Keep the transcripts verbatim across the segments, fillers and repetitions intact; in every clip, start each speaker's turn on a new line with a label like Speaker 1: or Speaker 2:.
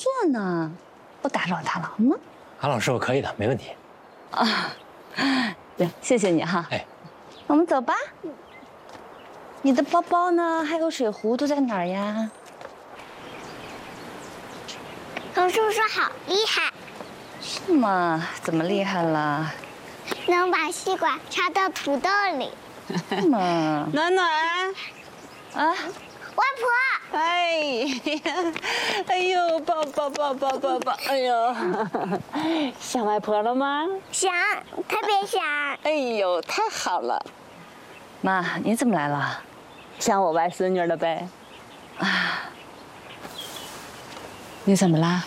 Speaker 1: 作呢，不打扰他了吗？
Speaker 2: 韩老师傅可以的，没问题。
Speaker 1: 啊，对，谢谢你哈。
Speaker 2: 哎，
Speaker 1: 我们走吧。你的包包呢？还有水壶都在哪儿呀？
Speaker 3: 童叔叔好厉害。
Speaker 1: 是吗？怎么厉害了？
Speaker 3: 能把吸管插到土豆里。
Speaker 1: 是吗？
Speaker 4: 暖暖，
Speaker 3: 啊，外婆。
Speaker 4: 哎呀，哎呦，抱抱抱抱抱抱，哎呦，想外婆了吗？
Speaker 3: 想，特别想。
Speaker 4: 哎呦，太好了。
Speaker 1: 妈，你怎么来了？
Speaker 4: 想我外孙女了呗？啊，你怎么啦？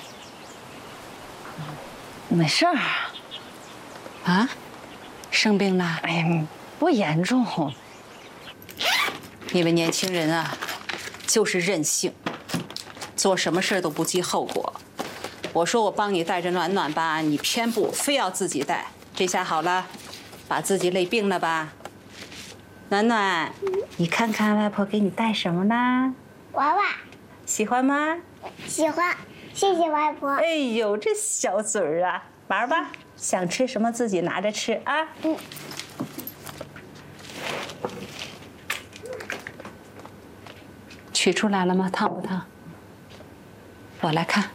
Speaker 1: 没事儿。
Speaker 4: 啊？生病了？
Speaker 1: 哎呀，不严重。
Speaker 4: 你们年轻人啊，就是任性，做什么事都不计后果。我说我帮你带着暖暖吧，你偏不，非要自己带。这下好了，把自己累病了吧？暖暖，你看看外婆给你带什么呢？
Speaker 3: 娃娃。
Speaker 4: 喜欢吗？
Speaker 3: 喜欢，谢谢外婆。
Speaker 4: 哎呦，这小嘴儿啊，玩吧，想吃什么自己拿着吃啊。嗯。取出来了吗？烫不烫？我来看。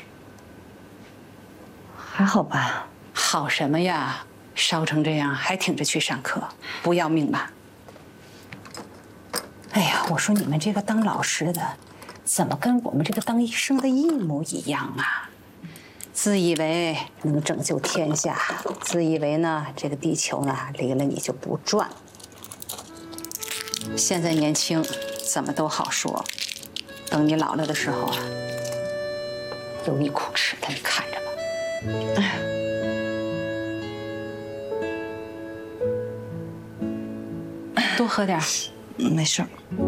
Speaker 1: 还好吧？
Speaker 4: 好什么呀？烧成这样还挺着去上课，不要命吧？哎呀，我说你们这个当老师的，怎么跟我们这个当医生的一模一样啊？自以为能拯救天下，自以为呢这个地球呢离了你就不转。现在年轻，怎么都好说，等你老了的时候啊，有你苦吃的，你看着吧。哎呀。多喝点，
Speaker 1: 没事儿。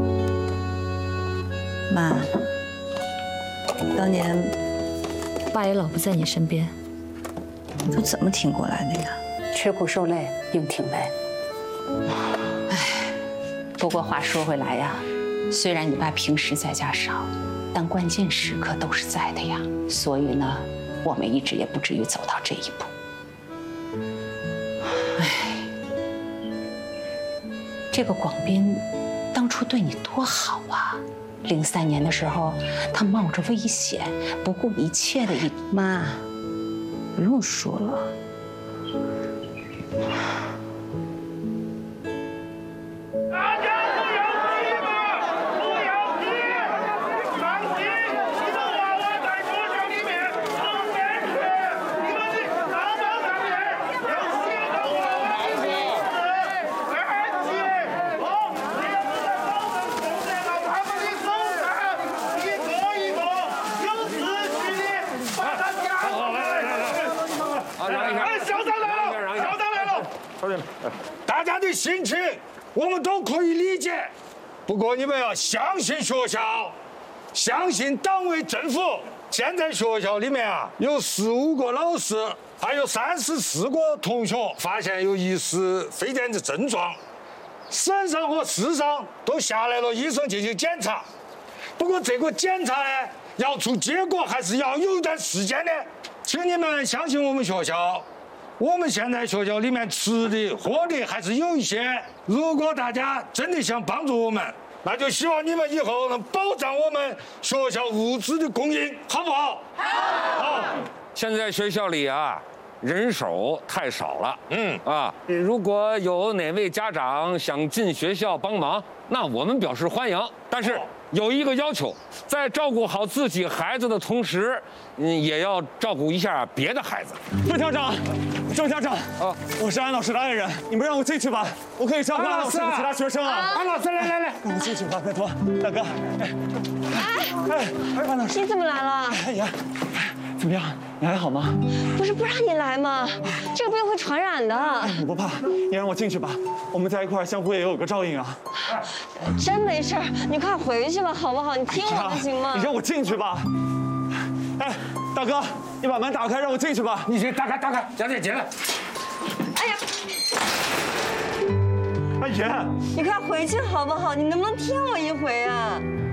Speaker 1: 妈，当年爸也老不在你身边，你都怎么挺过来的呀？
Speaker 4: 吃苦受累，硬挺呗。哎，不过话说回来呀，虽然你爸平时在家少，但关键时刻都是在的呀。所以呢，我们一直也不至于走到这一步。哎，这个广斌当初对你多好啊！零三年的时候，他冒着危险，不顾一切的一
Speaker 1: 妈，不用说了。
Speaker 5: 大家不要急嘛，不要急，放心，你们娃娃在学校里面很安全，你们的宝宝上面有许多娃娃是安全，哦，也不能保证控制到他们的手上，一个一个有秩序的把它夹过来。哎，校长来了，校长来了，同学们，大家的心情我们都可以理解，不过你们要相信学校，相信党委政府。现在学校里面啊，有十五个老师，还有三十四个同学发现有疑似非典的症状，省上和市上都下来了医生进行检查。不过这个检查呢，要出结果还是要有一段时间的，请你们相信我们学校。我们现在学校里面吃的喝的还是有一些，如果大家真的想帮助我们，那就希望你们以后能保障我们学校物资的供应，好不好？好。好。
Speaker 6: 现在学校里啊，人手太少了。嗯啊，如果有哪位家长想进学校帮忙，那我们表示欢迎。但是有一个要求，在照顾好自己孩子的同时，嗯，也要照顾一下别的孩子。
Speaker 7: 周校长，周校长，啊，我是安老师的爱人，你们让我进去吧，我可以照顾安老师和其他学生啊。
Speaker 5: 安老师，来来来，
Speaker 7: 让我进去吧，拜托，大哥。哎，哎，安老师，
Speaker 1: 你怎么来了？
Speaker 7: 哎呀，怎么样？你还好吗？
Speaker 1: 不是不让你来吗？这个病会传染的。
Speaker 7: 我不怕，你让我进去吧，我们在一块儿相互也有个照应啊。
Speaker 1: 真没事儿，你快回去吧，好不好？你听我的行吗？
Speaker 7: 你让我进去吧。哎，大哥，你把门打开，让我进去吧。
Speaker 5: 你先打开，打开，小姐进来。
Speaker 1: 哎呀，
Speaker 7: 阿姨，
Speaker 1: 你快回去好不好？你能不能听我一回啊？